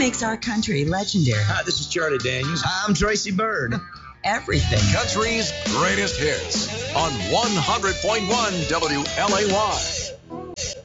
makes our country legendary. Hi, this is Charlie Daniels. I'm Tracy Byrd. Everything. Country's greatest hits on 100.1 WLAY.